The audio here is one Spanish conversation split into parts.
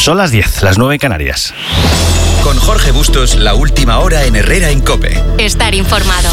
Son las 10, las 9 en Canarias. Con Jorge Bustos, la última hora en Herrera en COPE. Estar informado.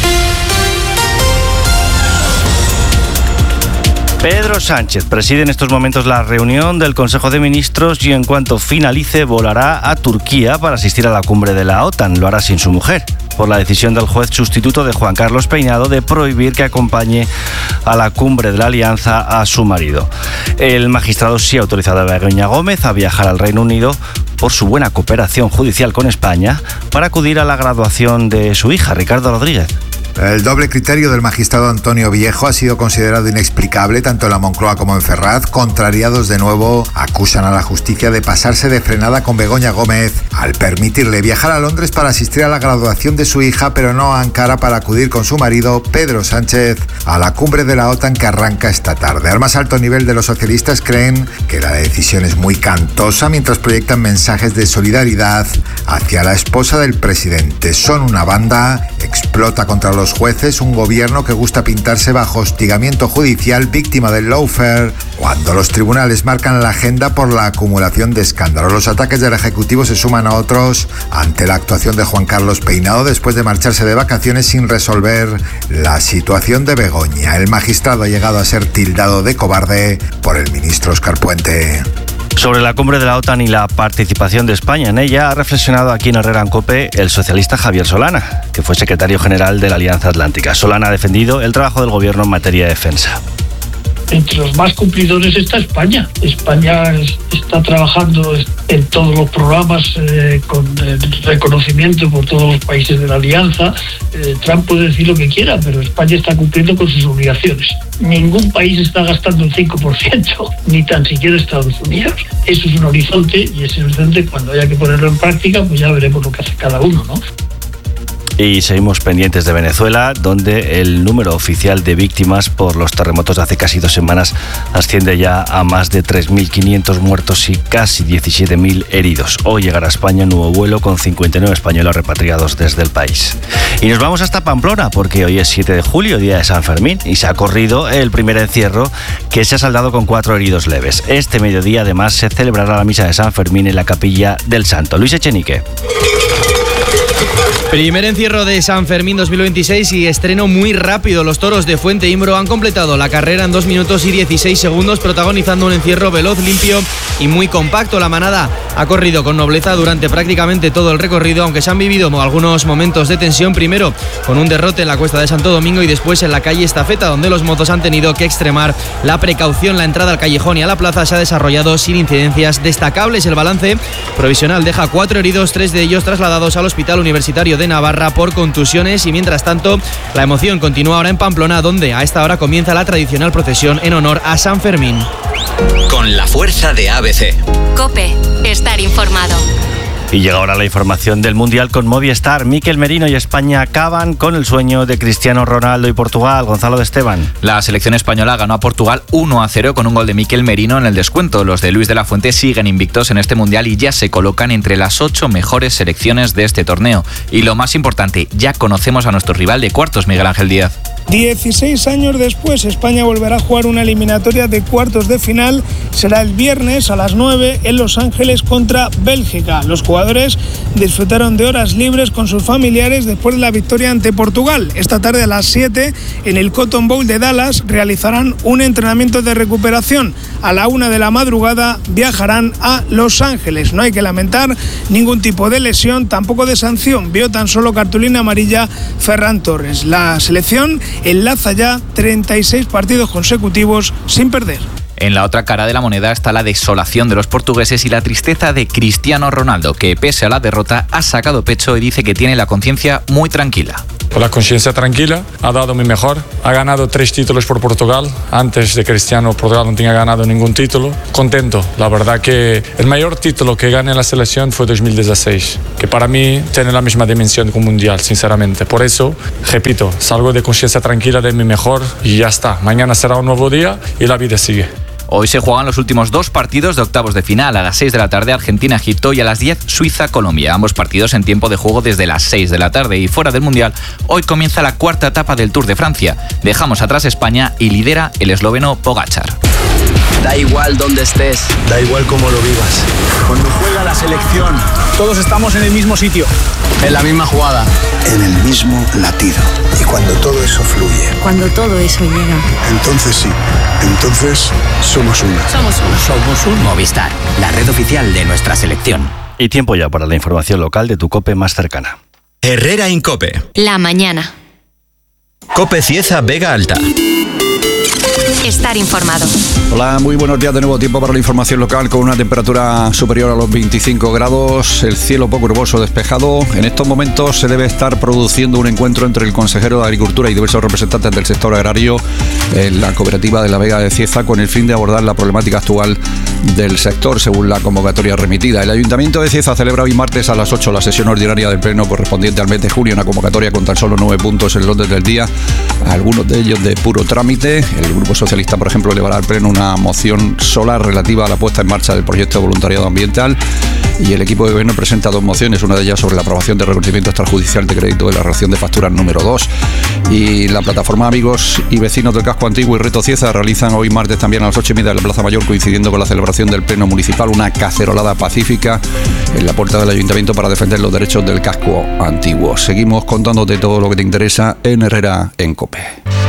Pedro Sánchez preside en estos momentos la reunión del Consejo de Ministros y en cuanto finalice volará a Turquía para asistir a la cumbre de la OTAN. Lo hará sin su mujer, por la decisión del juez sustituto de Juan Carlos Peinado de prohibir que acompañe a la cumbre de la Alianza a su marido. El magistrado sí ha autorizado a Begoña Gómez a viajar al Reino Unido por su buena cooperación judicial con España para acudir a la graduación de su hija, Ricardo Rodríguez. El doble criterio del magistrado Antonio Viejo ha sido considerado inexplicable tanto en la Moncloa como en Ferraz. Contrariados de nuevo, acusan a la justicia de pasarse de frenada con Begoña Gómez al permitirle viajar a Londres para asistir a la graduación de su hija, pero no a Ankara para acudir con su marido, Pedro Sánchez, a la cumbre de la OTAN que arranca esta tarde. Al más alto nivel de los socialistas creen que la decisión es muy cantosa mientras proyectan mensajes de solidaridad hacia la esposa del presidente. Son una banda, explota contra los jueces, un gobierno que gusta pintarse bajo hostigamiento judicial, víctima del lawfare, cuando los tribunales marcan la agenda por la acumulación de escándalos. Los ataques del Ejecutivo se suman a otros ante la actuación de Juan Carlos Peinado después de marcharse de vacaciones sin resolver la situación de Begoña. El magistrado ha llegado a ser tildado de cobarde por el ministro Óscar Puente. Sobre la cumbre de la OTAN y la participación de España en ella, ha reflexionado aquí en Herrera en COPE el socialista Javier Solana, que fue secretario general de la Alianza Atlántica. Solana ha defendido el trabajo del gobierno en materia de defensa. Entre los más cumplidores está España. España está trabajando en todos los programas con reconocimiento por todos los países de la Alianza. Trump puede decir lo que quiera, pero España está cumpliendo con sus obligaciones. Ningún país está gastando el 5%, ni tan siquiera Estados Unidos. Eso es un horizonte, y ese horizonte, cuando haya que ponerlo en práctica, pues ya veremos lo que hace cada uno, ¿no? Y seguimos pendientes de Venezuela, donde el número oficial de víctimas por los terremotos de hace casi 2 semanas asciende ya a más de 3.500 muertos y casi 17.000 heridos. Hoy llegará a España un nuevo vuelo con 59 españoles repatriados desde el país. Y nos vamos hasta Pamplona, porque hoy es 7 de julio, día de San Fermín, y se ha corrido el primer encierro, que se ha saldado con 4 heridos leves. Este mediodía, además, se celebrará la misa de San Fermín en la Capilla del Santo. Luis Echenique. Primer encierro de San Fermín 2026 y estreno muy rápido. Los toros de Fuente Imbro han completado la carrera en 2 minutos y 16 segundos, protagonizando un encierro veloz, limpio y muy compacto. La manada ha corrido con nobleza durante prácticamente todo el recorrido, aunque se han vivido algunos momentos de tensión, primero con un derrote en la Cuesta de Santo Domingo y después en la calle Estafeta, donde los motos han tenido que extremar la precaución. La entrada al callejón y a la plaza se ha desarrollado sin incidencias destacables. El balance provisional deja 4 heridos, 3 de ellos trasladados al Hospital Universitario de Navarra por contusiones, y mientras tanto la emoción continúa ahora en Pamplona, donde a esta hora comienza la tradicional procesión en honor a San Fermín. Con la fuerza de ABC. COPE, estar informado. Y llega ahora la información del Mundial con Movistar. Mikel Merino y España acaban con el sueño de Cristiano Ronaldo y Portugal. Gonzalo de Esteban. La selección española ganó a Portugal 1-0 con un gol de Mikel Merino en el descuento. Los de Luis de la Fuente siguen invictos en este Mundial y ya se colocan entre las 8 mejores selecciones de este torneo. Y lo más importante, ya conocemos a nuestro rival de cuartos, Miguel Ángel Díaz. 16 años después, España volverá a jugar una eliminatoria de cuartos de final. Será el viernes a las 9 en Los Ángeles contra Bélgica. Los jugadores disfrutaron de horas libres con sus familiares después de la victoria ante Portugal. Esta tarde a las 7 en el Cotton Bowl de Dallas realizarán un entrenamiento de recuperación. A la 1 de la madrugada viajarán a Los Ángeles. No hay que lamentar ningún tipo de lesión, tampoco de sanción. Vio tan solo cartulina amarilla Ferran Torres. La selección enlaza ya 36 partidos consecutivos sin perder. En la otra cara de la moneda está la desolación de los portugueses y la tristeza de Cristiano Ronaldo, que pese a la derrota ha sacado pecho y dice que tiene la conciencia muy tranquila. Con la conciencia tranquila, ha dado mi mejor, ha ganado 3 títulos por Portugal. Antes de Cristiano, Portugal no tenía ganado ningún título. Contento, la verdad que el mayor título que gané en la selección fue 2016, que para mí tiene la misma dimensión que un mundial, sinceramente. Por eso, repito, salgo de conciencia tranquila de mi mejor y ya está. Mañana será un nuevo día y la vida sigue. Hoy se juegan los últimos 2 partidos de octavos de final. A las 6 de la tarde Argentina-Egipto y a las 10 Suiza-Colombia. Ambos partidos en tiempo de juego desde las 6 de la tarde. Y fuera del Mundial, hoy comienza la 4ª etapa del Tour de Francia. Dejamos atrás España y lidera el esloveno Pogačar. Da igual donde estés. Da igual cómo lo vivas. Cuando juega la selección, todos estamos en el mismo sitio. En la misma jugada. En el mismo latido. Y cuando todo eso fluye. Cuando todo eso llega. Entonces sí. Entonces somos uno. Somos un Movistar, la red oficial de nuestra selección. Y tiempo ya para la información local de tu COPE más cercana. Herrera en COPE. La mañana. COPE Cieza Vega Alta. Estar informado. Hola, muy buenos días de nuevo. Tiempo para la información local con una temperatura superior a los 25 grados, el cielo poco nuboso despejado. En estos momentos se debe estar produciendo un encuentro entre el consejero de Agricultura y diversos representantes del sector agrario en la cooperativa de la Vega de Cieza con el fin de abordar la problemática actual del sector según la convocatoria remitida. El Ayuntamiento de Cieza celebra hoy martes a las 8 la sesión ordinaria del Pleno correspondiente al mes de junio, una convocatoria con tan solo 9 puntos en el orden del día, algunos de ellos de puro trámite. El Grupo Socialista, por ejemplo, elevará al Pleno una moción sola relativa a la puesta en marcha del proyecto de voluntariado ambiental y el equipo de gobierno presenta 2 mociones, una de ellas sobre la aprobación del reconocimiento extrajudicial de crédito de la relación de facturas número 2. Y la plataforma Amigos y Vecinos del Casco Antiguo y Reto Cieza realizan hoy martes también a las 8:30 en la Plaza Mayor, coincidiendo con la celebración del Pleno Municipal, una cacerolada pacífica en la puerta del Ayuntamiento para defender los derechos del casco antiguo. Seguimos contándote todo lo que te interesa en Herrera en COPE.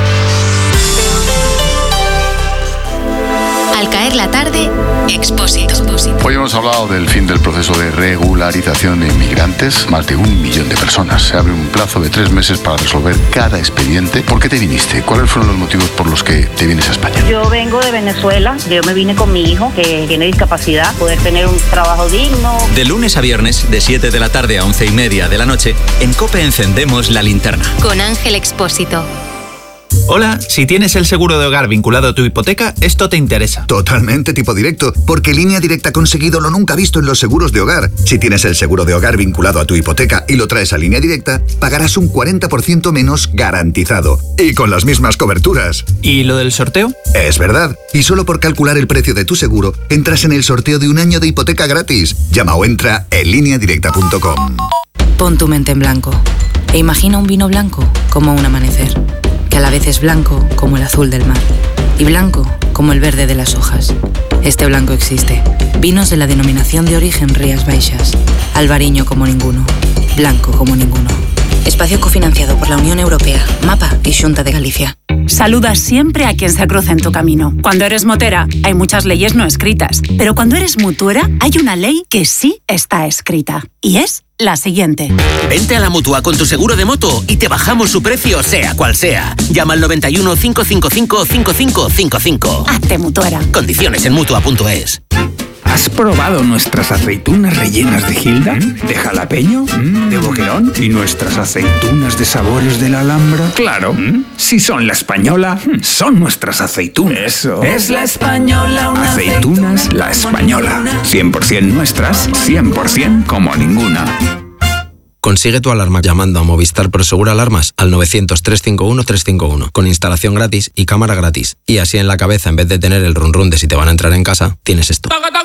Al caer la tarde, Expósito. Hoy hemos hablado del fin del proceso de regularización de inmigrantes. Más de 1 millón de personas. Se abre un plazo de 3 meses para resolver cada expediente. ¿Por qué te viniste? ¿Cuáles fueron los motivos por los que te vienes a España? Yo vengo de Venezuela. Yo me vine con mi hijo, que tiene discapacidad, poder tener un trabajo digno. De lunes a viernes, de 7 de la tarde a 11:30 de la noche, en COPE encendemos la linterna. Con Ángel Expósito. Hola, si tienes el seguro de hogar vinculado a tu hipoteca, esto te interesa. Totalmente tipo directo, porque Línea Directa ha conseguido lo nunca visto en los seguros de hogar. Si tienes el seguro de hogar vinculado a tu hipoteca y lo traes a Línea Directa, pagarás un 40% menos garantizado. Y con las mismas coberturas. ¿Y lo del sorteo? Es verdad. Y solo por calcular el precio de tu seguro, entras en el sorteo de 1 año de hipoteca gratis. Llama o entra en lineadirecta.com. Pon tu mente en blanco e imagina un vino blanco como un amanecer, que a la vez es blanco como el azul del mar y blanco como el verde de las hojas. Este blanco existe. Vinos de la denominación de origen Rías Baixas. Albariño como ninguno. Blanco como ninguno. Espacio cofinanciado por la Unión Europea, MAPA y Xunta de Galicia. Saluda siempre a quien se cruza en tu camino. Cuando eres motera, hay muchas leyes no escritas. Pero cuando eres mutuera, hay una ley que sí está escrita. Y es la siguiente. Vente a la Mutua con tu seguro de moto y te bajamos su precio, sea cual sea. Llama al 91 555 5555. Hazte mutuera. Condiciones en Mutua.es. ¿Has probado nuestras aceitunas rellenas de Gilda? ¿De jalapeño? ¿De boquerón? ¿Y nuestras aceitunas de sabores de la Alhambra? Claro, si son la española, son nuestras aceitunas. Eso. Es la española, una aceitunas La Española. 100% nuestras, 100% como ninguna. Consigue tu alarma llamando a Movistar Prosegur Alarmas al 900-351-351 con instalación gratis y cámara gratis. Y así en la cabeza, en vez de tener el run run de si te van a entrar en casa, tienes esto.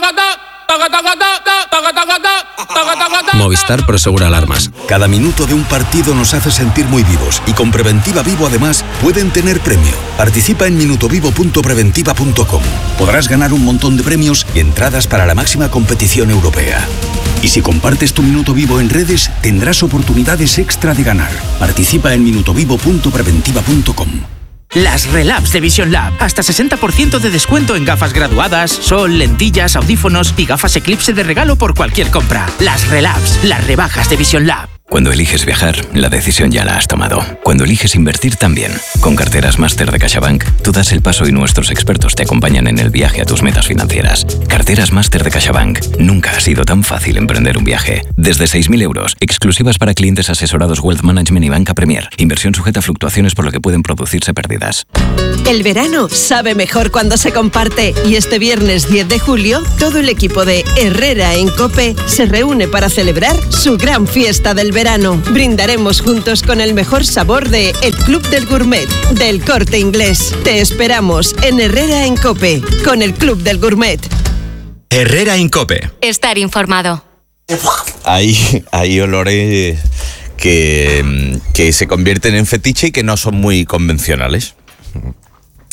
Movistar Prosegur Alarmas. Cada minuto de un partido nos hace sentir muy vivos y con Preventiva Vivo además pueden tener premio. Participa en minutovivo.preventiva.com. Podrás ganar un montón de premios y entradas para la máxima competición europea. Y si compartes tu Minuto Vivo en redes, tendrás oportunidades extra de ganar. Participa en minutovivo.preventiva.com. Las Relabs de Vision Lab. Hasta 60% de descuento en gafas graduadas, sol, lentillas, audífonos y gafas Eclipse de regalo por cualquier compra. Las Relabs, las rebajas de Vision Lab. Cuando eliges viajar, la decisión ya la has tomado. Cuando eliges invertir también. Con carteras Máster de CaixaBank, tú das el paso y nuestros expertos te acompañan en el viaje a tus metas financieras. Carteras Máster de CaixaBank. Nunca ha sido tan fácil emprender un viaje. Desde 6.000 euros, exclusivas para clientes asesorados Wealth Management y Banca Premier. Inversión sujeta a fluctuaciones por lo que pueden producirse pérdidas. El verano sabe mejor cuando se comparte y este viernes 10 de julio todo el equipo de Herrera en COPE se reúne para celebrar su gran fiesta del verano. Brindaremos juntos con el mejor sabor de El Club del Gourmet, del Corte Inglés. Te esperamos en Herrera en COPE, con el Club del Gourmet. Herrera en COPE. Estar informado. Hay olores que se convierten en fetiche y que no son muy convencionales.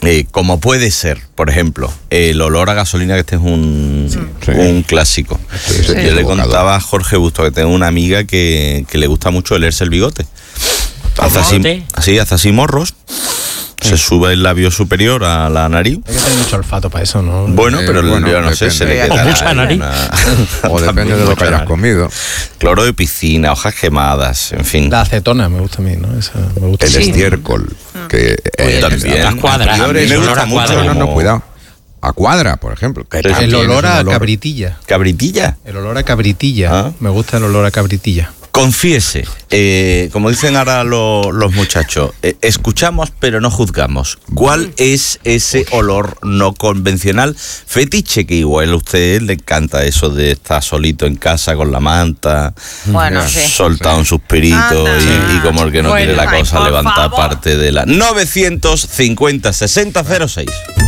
como puede ser, por ejemplo, el olor a gasolina, que este es un clásico. Yo le contaba a Jorge Busto que tengo una amiga que le gusta mucho olerse el bigote. Hace así morros. Se sube el labio superior a la nariz. Hay que tener mucho olfato para eso, ¿no? Bueno, pero yo no sé, se le queda... O mucha nariz. O depende de lo que hayas comido. Cloro de piscina, hojas quemadas, en fin. La acetona me gusta a mí, ¿no? Esa me gusta. El estiércol. Que también. Las cuadras. Me gusta mucho. No, cuidado. A cuadra, por ejemplo. El olor a cabritilla. ¿Cabritilla? El olor a cabritilla. Me gusta el olor a cabritilla. Confiese, como dicen ahora los muchachos, escuchamos pero no juzgamos. ¿Cuál es ese olor no convencional? Fetiche, que igual a usted le encanta eso de estar solito en casa con la manta, soltar un suspirito y como el que no quiere la cosa, levantar parte de la... 950-6006.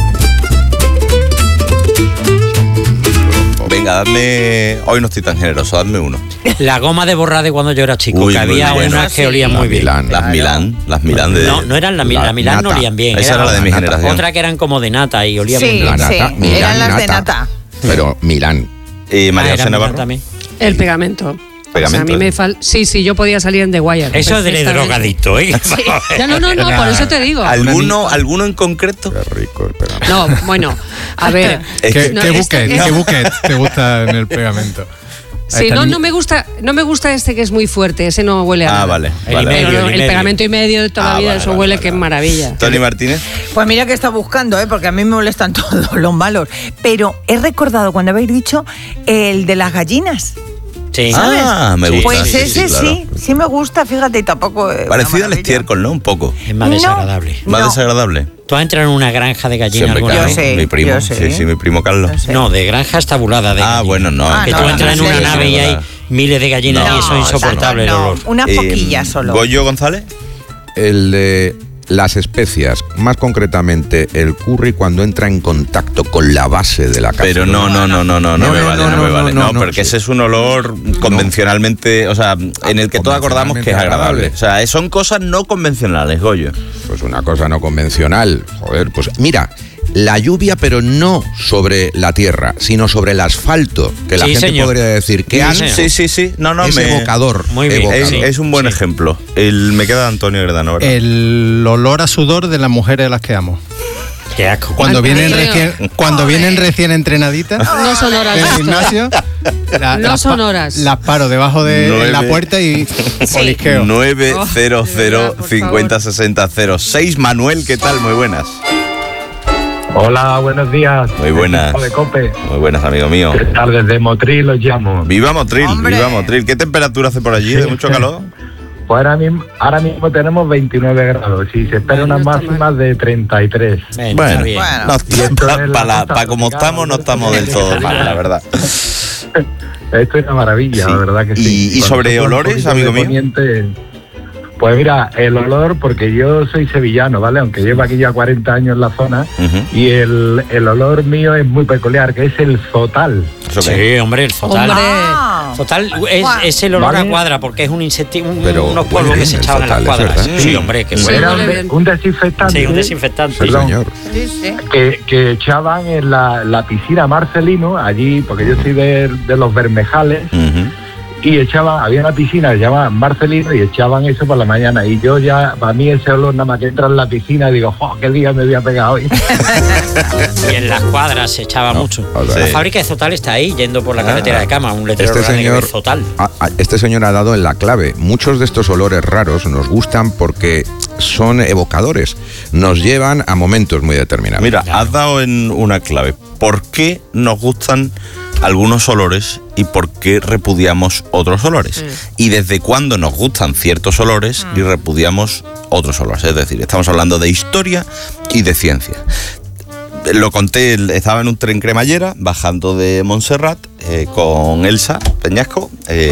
Venga, dame... Hoy no estoy tan generoso, dame uno. La goma de borrar de cuando yo era chico, que había unas que olían muy bien. Las Milán de... No eran las Milán, no olían bien. Esa era la de mi generación. Otra que eran como de nata y olían bien. La nata, Milán, eran las de nata. Pero Milán. ¿Y María José Navarro? También. El pegamento. ¿Pegamento? O sea, a mí me sí, yo podía salir en The Wire. Eso es de drogadicto, ¿eh? Sí. No, por eso te digo. ¿Alguno en concreto? Qué rico el pegamento. No, bueno, a ver. ¿Qué buquet te gusta en el pegamento? Sí, no me gusta este que es muy fuerte, ese no huele a nada. Vale. Pero el pegamento y medio de toda la vida, eso huele que es maravilla. Tony Martínez. Pues mira que está buscando, porque a mí me molestan todos los malos. Pero he recordado cuando habéis dicho el de las gallinas. Sí. ¿Sabes? Me gusta. Pues ese claro. sí me gusta, fíjate, y tampoco... Parecido al estiércol, ¿no? Un poco. Es más desagradable. ¿Más desagradable? ¿Tú has entrado en una granja de gallinas Siempre, alguna claro. vez? Mi primo, sí, mi primo Carlos. No, de granjas tabuladas de gallinas. Bueno, no. Que tú entras en una nave y hay miles de gallinas y eso es insoportable el olor. Unas poquillas solo. ¿Goyo González? El de las especias, más concretamente el curry cuando entra en contacto con la base de la cazuela. Pero no me vale. No, porque ese es un olor convencionalmente, o sea, en el que todos acordamos que es agradable. O sea, son cosas no convencionales, Goyo. Pues una cosa no convencional, joder, pues mira, la lluvia, pero no sobre la tierra, sino sobre el asfalto, que la gente podría decir que sí. No, es evocador. Muy bien. Es un buen ejemplo. Me queda Antonio Gredano, ¿verdad? El olor a sudor de las mujeres a las que amo. Qué asco. Cuando vienen recién entrenaditas no son horas del gimnasio, no son horas. Las paro debajo de la puerta y olisqueo. 900-50-60-06. Manuel, ¿qué tal? Muy buenas. Hola, buenos días. Muy buenas. De Cope. Muy buenas, amigo mío. ¿Qué tal? Desde Motril os llamo. Viva Motril. ¿Qué temperatura hace por allí? ¿De mucho calor? Pues ahora mismo tenemos 29 grados y se espera unas máximas de 33. Bueno, para como estamos, no estamos del todo mal, la verdad. Esto es una maravilla, la verdad que sí. ¿Y sobre olores, amigo mío? Pues mira, el olor, porque yo soy sevillano, ¿vale? Aunque llevo aquí ya 40 años en la zona, y el olor mío es muy peculiar, que es el zotal. Sí, hombre, el zotal. Zotal es el olor a cuadra, porque es un insecto, unos polvos que se echaban en las cuadras. Sí, hombre, que era un desinfectante. Sí, un desinfectante. Perdón, señor. Que echaban en la piscina Marcelino, allí, porque yo soy de los Bermejales, y había una piscina que se llamaba Marcelino y echaban eso por la mañana. Y yo ya, para mí ese olor nada más que entra en la piscina, digo, ¡oh, qué día me voy a pegar hoy! Y en las cuadras se echaba mucho. La fábrica de Zotal está ahí, yendo por la carretera de Cama, un letrero grande que dice Zotal. Este señor ha dado en la clave. Muchos de estos olores raros nos gustan porque son evocadores. Nos llevan a momentos muy determinados. Mira, has dado en una clave. ¿Por qué nos gustan algunos olores y por qué repudiamos otros olores? Y desde cuándo nos gustan ciertos olores y repudiamos otros olores. Es decir, estamos hablando de historia y de ciencia. Lo conté, estaba en un tren cremallera bajando de Montserrat con Elsa Peñasco,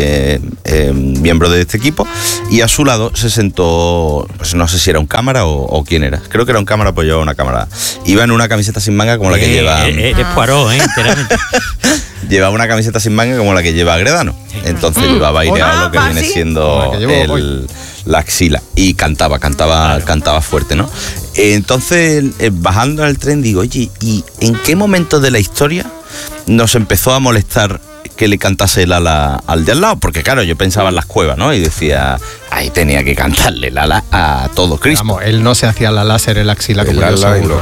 miembro de este equipo, y a su lado se sentó, pues no sé si era un cámara o quién era. Creo que era un cámara, pues llevaba una cámara. Iba en una camiseta sin manga como la que lleva... Poirot, enteramente. Llevaba una camiseta sin manga como la que lleva Gredano. Entonces llevaba aireado lo que viene siendo la axila. Y cantaba fuerte, ¿no? Entonces, bajando al tren, digo, oye, ¿y en qué momento de la historia nos empezó a molestar que le cantase el ala al de al lado? Porque claro, yo pensaba en las cuevas, ¿no? Y decía, ahí tenía que cantarle el ala a todo Cristo. Vamos, él no se hacía la láser en la axila como yo seguro.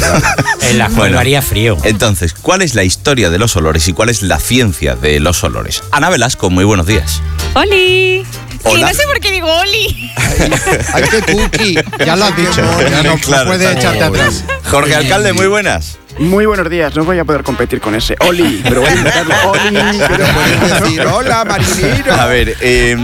En la cueva haría frío. Entonces, ¿cuál es la historia de los olores y cuál es la ciencia de los olores? Ana Velasco, muy buenos días. ¡Oli! Hola. Sí, no sé por qué digo Oli. ¡Ay, qué cookie! Ya lo has dicho, ya no Claro, puedes echarte atrás. Jorge Alcalde, muy buenas. Muy buenos días, no voy a poder competir con ese Oli, pero voy a intentarlo. Oli, pero puedes decir hola, marinero. A ver,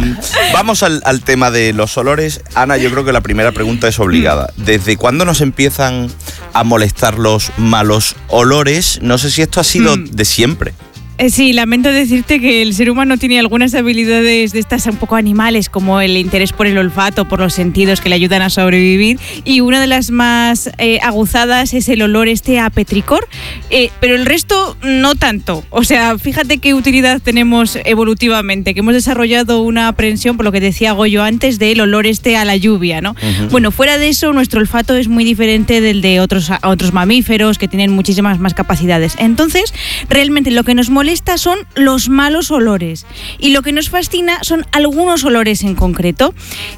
vamos al tema de los olores. Ana, yo creo que la primera pregunta es obligada. ¿Desde cuándo nos empiezan a molestar los malos olores? No sé si esto ha sido de siempre. Sí, lamento decirte que el ser humano tiene algunas habilidades de estas un poco animales, como el interés por el olfato, por los sentidos que le ayudan a sobrevivir, y una de las más aguzadas es el olor a petricor, pero el resto no tanto. O sea, fíjate qué utilidad tenemos evolutivamente, que hemos desarrollado una aprensión, por lo que decía Goyo antes, del olor a la lluvia, ¿no? Uh-huh. Bueno, fuera de eso, nuestro olfato es muy diferente del de otros mamíferos que tienen muchísimas más capacidades. Entonces, realmente lo que nos molesta son los malos olores, y lo que nos fascina son algunos olores en concreto.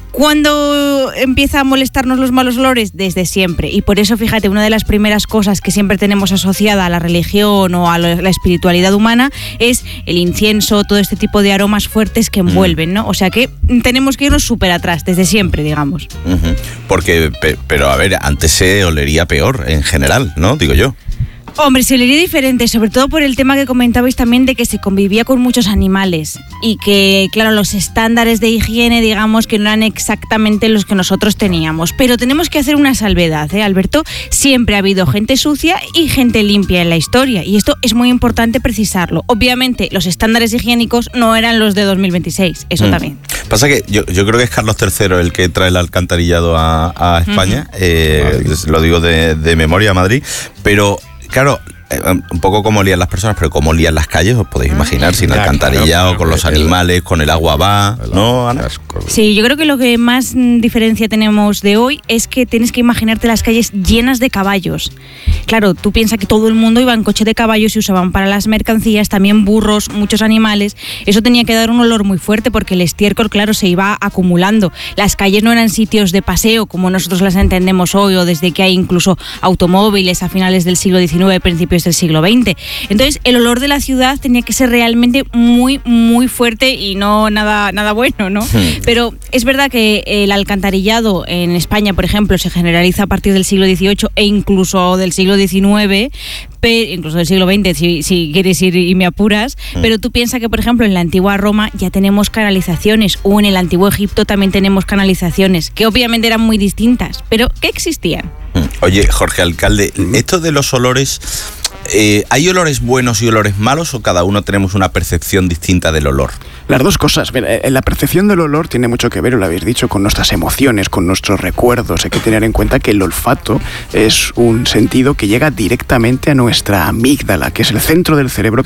¿Cuándo empieza a molestarnos los malos olores? Desde siempre, y por eso, fíjate, una de las primeras cosas que siempre tenemos asociada a la religión o a la espiritualidad humana es el incienso, todo este tipo de aromas fuertes que envuelven, ¿no? O sea que tenemos que irnos súper atrás, desde siempre, digamos. Uh-huh. Porque, pero a ver, antes se olería peor en general, ¿no? Digo yo. Hombre, se olería diferente, sobre todo por el tema que comentabais también de que se convivía con muchos animales y que, claro, los estándares de higiene, digamos, que no eran exactamente los que nosotros teníamos. Pero tenemos que hacer una salvedad, Alberto. Siempre ha habido gente sucia y gente limpia en la historia, y esto es muy importante precisarlo. Obviamente, los estándares higiénicos no eran los de 2026, eso también. Pasa que yo creo que es Carlos III el que trae el alcantarillado a España, lo digo de memoria, a Madrid, pero... Claro, un poco como olían las personas, pero como olían las calles, os podéis imaginar, sin alcantarillado, con los animales, con el agua va, ¿no, Ana? Sí, yo creo que lo que más diferencia tenemos de hoy es que tienes que imaginarte las calles llenas de caballos. Claro, tú piensas que todo el mundo iba en coche de caballos y usaban para las mercancías, también burros, muchos animales. Eso tenía que dar un olor muy fuerte porque el estiércol, claro, se iba acumulando. Las calles no eran sitios de paseo como nosotros las entendemos hoy, o desde que hay incluso automóviles a finales del siglo XIX, principios del siglo XX. Entonces, el olor de la ciudad tenía que ser realmente muy, muy fuerte y no nada bueno, ¿no? Pero es verdad que el alcantarillado en España, por ejemplo, se generaliza a partir del siglo XVIII e incluso del siglo XIX, incluso del siglo XX, si quieres ir y me apuras, pero tú piensas que, por ejemplo, en la antigua Roma ya tenemos canalizaciones, o en el antiguo Egipto también tenemos canalizaciones, que obviamente eran muy distintas, pero que existían. Oye, Jorge Alcalde, esto de los olores... ¿hay olores buenos y olores malos, o cada uno tenemos una percepción distinta del olor? Las dos cosas. La percepción del olor tiene mucho que ver, lo habéis dicho, con nuestras emociones, con nuestros recuerdos. Hay que tener en cuenta que el olfato es un sentido que llega directamente a nuestra amígdala, que es el centro del cerebro que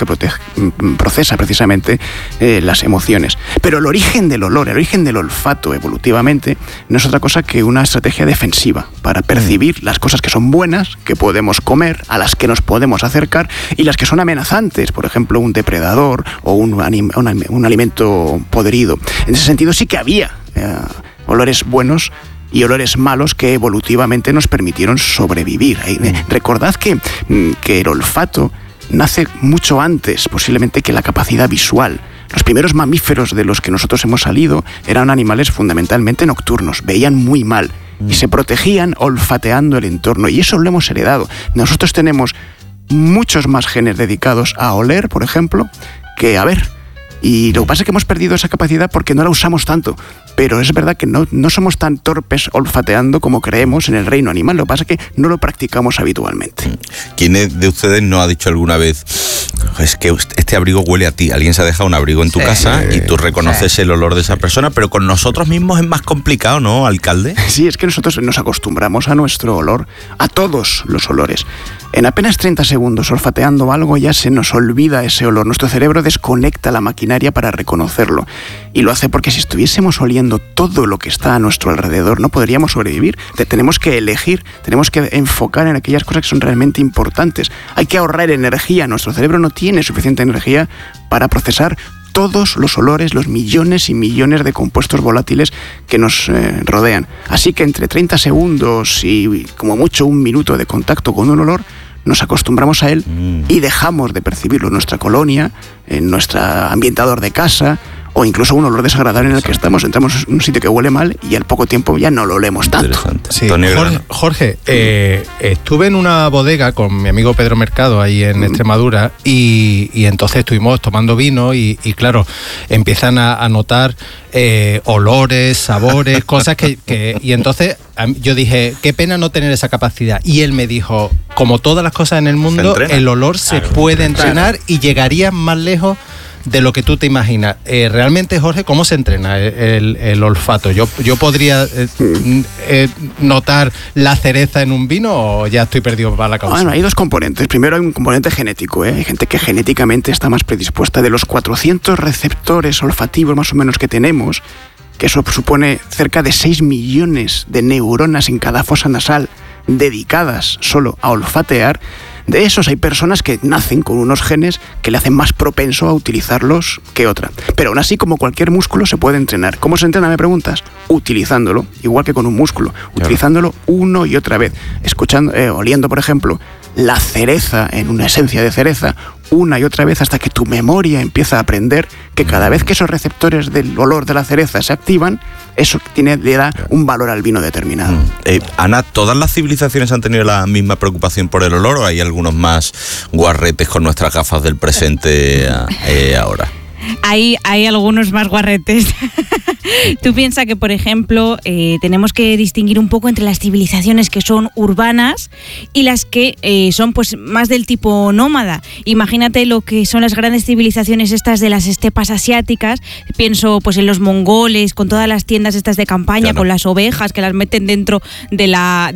procesa precisamente las emociones. Pero el origen del olor, el origen del olfato evolutivamente, no es otra cosa que una estrategia defensiva para percibir las cosas que son buenas, que podemos comer, a las que nos podemos acercar, y las que son amenazantes, por ejemplo, un depredador o un alimento podrido. En ese sentido sí que había olores buenos y olores malos que evolutivamente nos permitieron sobrevivir. Recordad que el olfato nace mucho antes, posiblemente, que la capacidad visual. Los primeros mamíferos de los que nosotros hemos salido eran animales fundamentalmente nocturnos, veían muy mal y se protegían olfateando el entorno, y eso lo hemos heredado. Nosotros tenemos muchos más genes dedicados a oler, por ejemplo, que a ver. Y lo que pasa es que hemos perdido esa capacidad porque no la usamos tanto. Pero es verdad que no somos tan torpes olfateando como creemos en el reino animal. Lo que pasa es que no lo practicamos habitualmente. ¿Quién de ustedes no ha dicho alguna vez, es que este abrigo huele a ti. Alguien se ha dejado un abrigo en tu casa y tú reconoces el olor de esa persona, pero con nosotros mismos es más complicado, ¿no, alcalde? Sí, es que nosotros nos acostumbramos a nuestro olor, a todos los olores. En apenas 30 segundos olfateando algo ya se nos olvida ese olor. Nuestro cerebro desconecta la maquinaria para reconocerlo. Y lo hace porque si estuviésemos oliendo todo lo que está a nuestro alrededor, no podríamos sobrevivir. Tenemos que elegir, tenemos que enfocar en aquellas cosas que son realmente importantes. Hay que ahorrar energía. Nuestro cerebro no tiene suficiente energía para procesar todos los olores, los millones y millones de compuestos volátiles que nos rodean. Así que entre 30 segundos y como mucho un minuto de contacto con un olor, nos acostumbramos a él y dejamos de percibirlo en nuestra colonia, en nuestro ambientador de casa, o incluso un olor desagradable en el que entramos en un sitio que huele mal y al poco tiempo ya no lo olemos tanto. Sí, Jorge, estuve en una bodega con mi amigo Pedro Mercado ahí en Extremadura y entonces estuvimos tomando vino y claro, empiezan a notar olores, sabores, cosas y entonces yo dije, qué pena no tener esa capacidad. Y él me dijo, como todas las cosas en el mundo, el olor se puede entrenar y llegarías más lejos de lo que tú te imaginas. Realmente, Jorge, ¿cómo se entrena el olfato? ¿Yo podría notar la cereza en un vino o ya estoy perdido para la causa? Bueno, hay dos componentes. Primero hay un componente genético, Hay gente que genéticamente está más predispuesta. De los 400 receptores olfativos más o menos que tenemos, que eso supone cerca de 6 millones de neuronas en cada fosa nasal dedicadas solo a olfatear. De esos hay personas que nacen con unos genes que le hacen más propenso a utilizarlos que otra. Pero aún así, como cualquier músculo, se puede entrenar. ¿Cómo se entrena, me preguntas? Utilizándolo, igual que con un músculo. Utilizándolo uno y otra vez. Oliendo, por ejemplo, la cereza en una esencia de cereza una y otra vez hasta que tu memoria empieza a aprender que cada vez que esos receptores del olor de la cereza se activan, eso le da un valor al vino determinado. Ana, ¿todas las civilizaciones han tenido la misma preocupación por el olor o hay algunos más guarretes con nuestras gafas del presente ahora? Hay algunos más guarretes. Tú piensas que, por ejemplo, tenemos que distinguir un poco entre las civilizaciones que son urbanas y las que son pues más del tipo nómada. Imagínate lo que son las grandes civilizaciones estas de las estepas asiáticas. Pienso pues en los mongoles, con todas las tiendas estas de campaña, con las ovejas que las meten dentro de la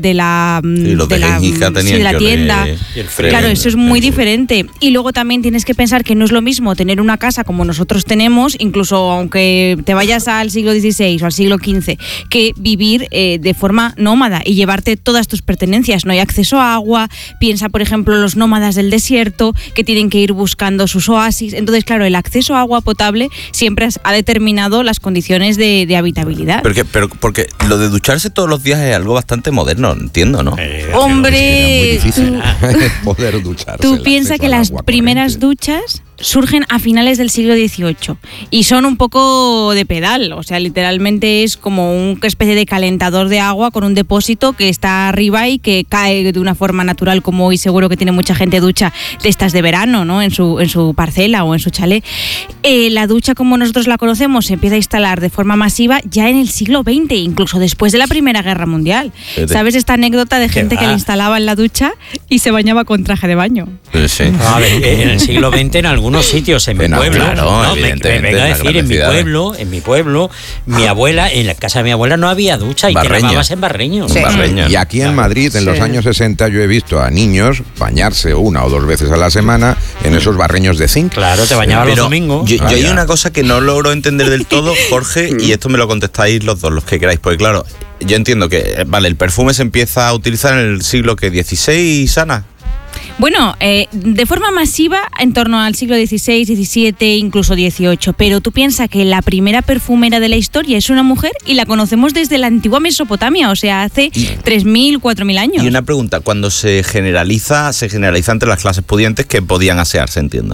tienda. Claro, eso es muy diferente. Y luego también tienes que pensar que no es lo mismo tener una casa como nosotros tenemos, incluso aunque te vayas al siglo XVI o al siglo XV, que vivir de forma nómada y llevarte todas tus pertenencias. No hay acceso a agua. Piensa, por ejemplo, los nómadas del desierto que tienen que ir buscando sus oasis. Entonces, claro, el acceso a agua potable siempre ha determinado las condiciones de habitabilidad. Pero porque lo de ducharse todos los días es algo bastante moderno, entiendo, ¿no? Hombre, es muy difícil poder ducharse. Tú piensas que las primeras duchas surgen a finales del siglo XVIII y son un poco de pedal, o sea, literalmente es como una especie de calentador de agua con un depósito que está arriba y que cae de una forma natural, como hoy seguro que tiene mucha gente ducha de estas de verano, ¿no? En su parcela o en su chalet. La ducha como nosotros la conocemos se empieza a instalar de forma masiva ya en el siglo XX, incluso después de la Primera Guerra Mundial. ¿Sabes esta anécdota de gente que le instalaba en la ducha y se bañaba con traje de baño? Sí. A ver, en el siglo XX en algunos sitios, en mi pueblo, venga a decir, en mi pueblo, mi abuela, en la casa de mi abuela no había ducha y te lavabas en barreños. Y aquí en Madrid, en los años 60, yo he visto a niños bañarse 1 o 2 veces a la semana en esos barreños de zinc. Claro, te bañabas los domingos. Yo hay una cosa que no logro entender del todo, Jorge, y esto me lo contestáis los dos, los que queráis, porque claro, yo entiendo que, el perfume se empieza a utilizar en el siglo XVI, Ana. Bueno, de forma masiva en torno al siglo XVI, XVII, incluso XVIII, pero tú piensas que la primera perfumera de la historia es una mujer y la conocemos desde la antigua Mesopotamia, o sea, hace 3.000, 4.000 años. Y una pregunta, cuando se generaliza entre las clases pudientes que podían asearse, entiendo.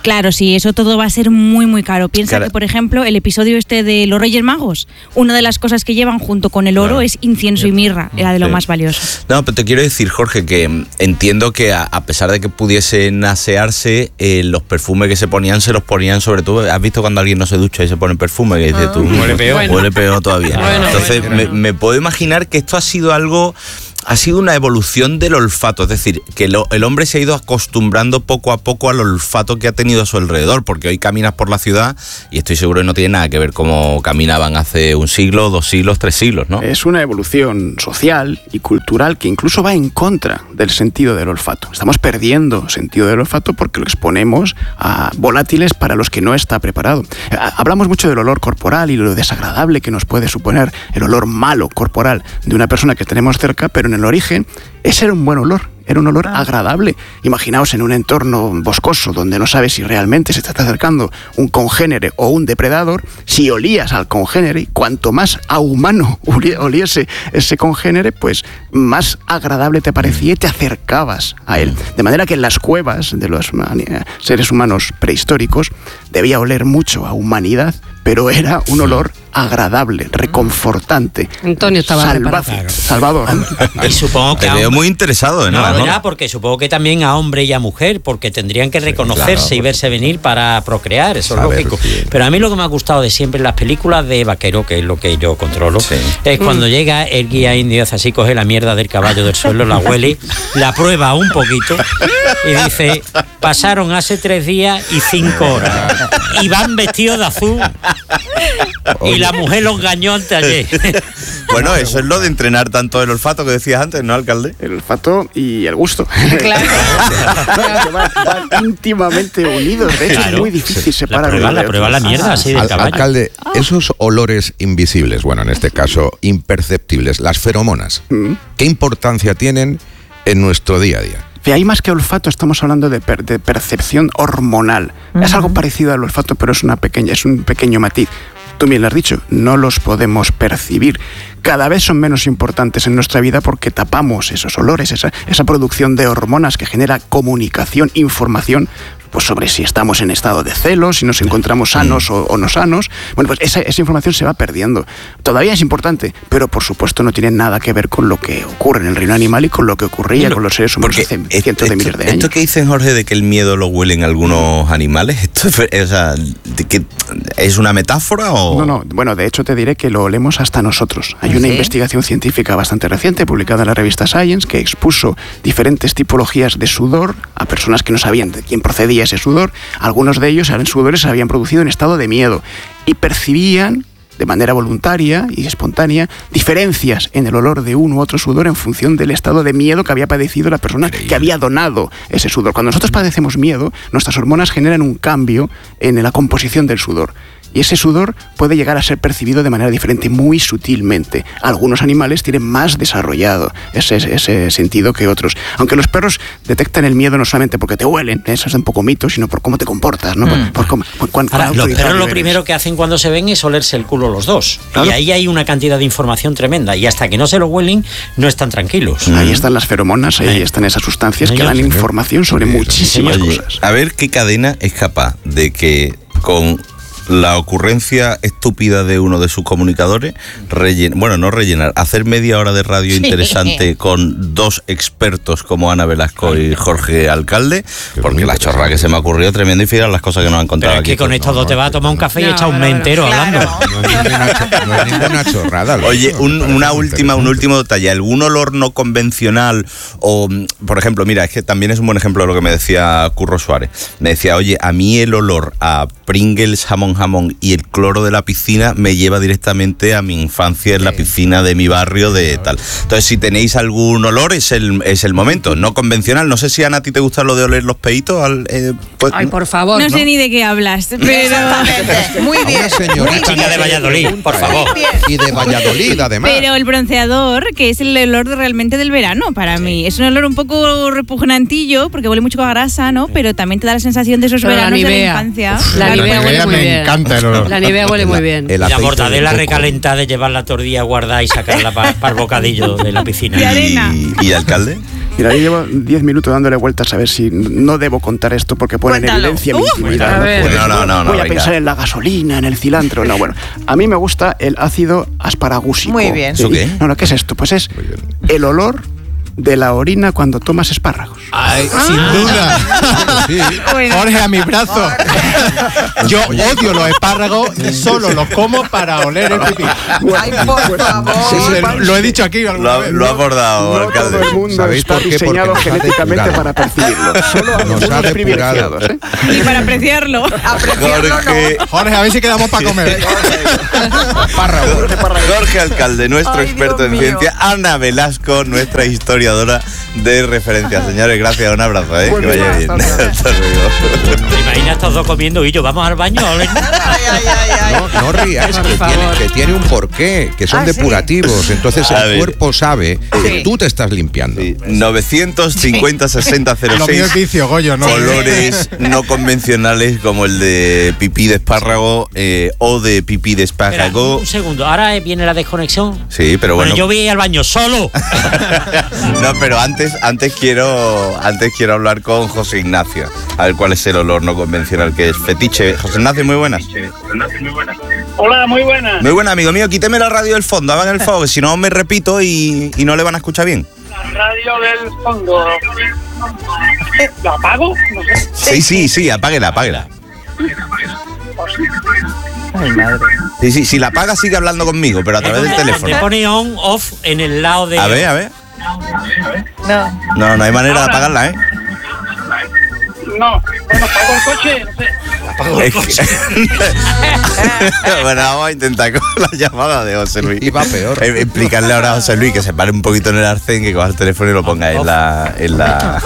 Claro, sí, eso todo va a ser muy, muy caro. Piensa que, por ejemplo, el episodio este de los Reyes Magos, una de las cosas que llevan junto con el oro es incienso y mirra, era de lo más valioso. No, pero te quiero decir, Jorge, que entiendo que a pesar de que pudiesen asearse, los perfumes que se ponían, se los ponían sobre todo. ¿Has visto cuando alguien no se ducha y se pone perfume? Que dices tú, huele peor. Huele peor todavía. Entonces, me puedo imaginar que esto ha sido algo... Ha sido una evolución del olfato, es decir, que el hombre se ha ido acostumbrando poco a poco al olfato que ha tenido a su alrededor, porque hoy caminas por la ciudad y estoy seguro que no tiene nada que ver cómo caminaban hace 1 siglo, 2 siglos, 3 siglos, ¿no? Es una evolución social y cultural que incluso va en contra del sentido del olfato. Estamos perdiendo sentido del olfato porque lo exponemos a volátiles para los que no está preparado. Hablamos mucho del olor corporal y lo desagradable que nos puede suponer el olor malo corporal de una persona que tenemos cerca, pero en el origen ese era un buen olor. Era un olor agradable. Imaginaos en un entorno boscoso donde no sabes si realmente se te está acercando un congénere o un depredador. Si olías al congénere, y cuanto más a humano oliese ese congénere, pues más agradable te parecía y te acercabas a él. De manera que en las cuevas de los seres humanos prehistóricos debía oler mucho a humanidad, pero era un olor agradable, reconfortante. Antonio estaba Salvador. Y supongo que te veo muy interesado en nada, ¿no? Porque supongo que también a hombre y a mujer, porque tendrían que reconocerse y verse venir para procrear, eso es lógico. Pero a mí lo que me ha gustado de siempre en las películas de vaquero, que es lo que yo controlo, es cuando llega el guía indio, hace así, coge la mierda del caballo del suelo, la huele, la prueba un poquito y dice, pasaron hace 3 días y 5 horas y van vestidos de azul. Y la mujer los engañó antes ayer. Bueno, eso es lo de entrenar tanto el olfato que decías antes, ¿no, alcalde? El olfato y el gusto. Claro. Van íntimamente unidos. De hecho, es muy difícil separar. La prueba la mierda así del caballo. Alcalde, esos olores invisibles, bueno, en este caso imperceptibles, las feromonas, ¿qué importancia tienen en nuestro día a día? Hay más que olfato, estamos hablando de percepción hormonal. Es algo parecido al olfato, pero es un pequeño matiz. Tú bien lo has dicho, no los podemos percibir. Cada vez son menos importantes en nuestra vida porque tapamos esos olores, esa producción de hormonas que genera comunicación, información, pues sobre si estamos en estado de celos, si nos encontramos sanos o no sanos. Bueno, pues esa información se va perdiendo. Todavía es importante, pero por supuesto no tiene nada que ver con lo que ocurre en el reino animal y con lo que ocurría con los seres humanos hace cientos de miles de años. Esto que dice Jorge de que el miedo lo huelen algunos animales, ¿esto es una metáfora o...? No, bueno, de hecho te diré que lo olemos hasta nosotros. Hay una investigación científica bastante reciente publicada en la revista Science que expuso diferentes tipologías de sudor a personas que no sabían de quién procedía ese sudor. Algunos de ellos eran sudores que se habían producido en estado de miedo y percibían de manera voluntaria y espontánea diferencias en el olor de uno u otro sudor en función del estado de miedo que había padecido la persona que había donado ese sudor. Cuando nosotros padecemos miedo, nuestras hormonas generan un cambio en la composición del sudor. Y ese sudor puede llegar a ser percibido de manera diferente, muy sutilmente. Algunos animales tienen más desarrollado ese sentido que otros. Aunque los perros detectan el miedo no solamente porque te huelen, eso es un poco mito, sino por cómo te comportas, ¿no? Ahora, los perros lo primero que hacen cuando se ven es olerse el culo los dos. Claro. Y ahí hay una cantidad de información tremenda. Y hasta que no se lo huelen, no están tranquilos. Ahí están las feromonas, ahí están esas sustancias que dan información sobre muchísimas cosas. A ver qué cadena es capaz de que con la ocurrencia estúpida de uno de sus comunicadores, hacer media hora de radio interesante con 2 expertos como Ana Velasco y Jorge Alcalde, porque la chorra que se me ha ocurrido tremenda y fíjate las cosas que nos han contado. Pero aquí. Es que con estos dos te vas a tomar un café y echar un mes entero hablando. No es ninguna chorrada. Oye, un último detalle. ¿Algún olor no convencional? O, por ejemplo, mira, es que también es un buen ejemplo de lo que me decía Curro Suárez. Me decía, oye, a mí el olor a Pringles, jamón y el cloro de la piscina me lleva directamente a mi infancia en la piscina de mi barrio de tal. Entonces, si tenéis algún olor, es el momento. No convencional. No sé si, Ana, a ti te gusta lo de oler los peitos. Pues, ay, por favor. No sé ni de qué hablas, pero... Exactamente. Muy bien. Chica de Valladolid, por favor. Y de Valladolid, además. Pero el bronceador, que es el olor realmente del verano, para mí. Es un olor un poco repugnantillo, porque huele mucho a grasa, ¿no? Pero también te da la sensación de esos veranos de la infancia. La Nivea huele muy bien. Me encanta el olor. La Nivea huele muy bien. La mortadela recalentada de llevar la tortilla guardada y sacarla para el bocadillo de la piscina. De arena. ¿Y alcalde? Mira, yo llevo 10 minutos dándole vueltas a ver si no debo contar esto porque pone en evidencia mi intimidad. No, voy a pensar en la gasolina, en el cilantro. No, bueno, a mí me gusta el ácido asparagúsico. Muy bien. ¿Eso qué? No, ¿qué es esto? Pues es el olor de la orina cuando tomas espárragos. Ay, sin duda. Sí. Jorge, a mi brazo. Yo odio los espárragos y solo los como para oler el pipí. Ay, por favor. Lo he dicho aquí. Lo ha abordado, alcalde. Todo el mundo está diseñado genéticamente para percibirlo. Solo algunos privilegiados. Y para apreciarlo. Jorge, a ver si quedamos para comer. Jorge Alcalde, nuestro experto en ciencia. Ana Velasco, nuestra historiadora de referencia. Señores, gracias, un abrazo, que vaya bien. Hasta luego. ¿Te imaginas estos dos comiendo y yo vamos al baño? No rías, que tiene un porqué, que son depurativos, entonces el cuerpo sabe que tú te estás limpiando. 950-6006. Lo mío es vicio, Goyo, ¿no? Colores no convencionales como el de pipí de espárrago o de pipí de espárrago. Un segundo, ahora viene la desconexión. Sí, pero bueno. Yo voy al baño solo. No, pero antes quiero hablar con José Ignacio, a ver cuál es el olor no convencional que es fetiche. José Ignacio, muy buenas. Hola, muy buenas. Muy buena, amigo mío, quíteme la radio del fondo, hagan el favor, si no me repito y no le van a escuchar bien. La radio del fondo. ¿La apago? No sé. Sí, apáguela. Ay, madre. Sí, si la apaga sigue hablando conmigo, pero a través del teléfono. Te pone on, off en el lado de... A ver. No hay manera de apagarla, ¿eh? No, bueno, apago el coche, no sé. Apago el coche. Bueno, vamos a intentar con la llamada de José Luis. Y va peor. Explicarle ahora a José Luis que se pare un poquito en el arcén, que coja el teléfono y lo ponga en la...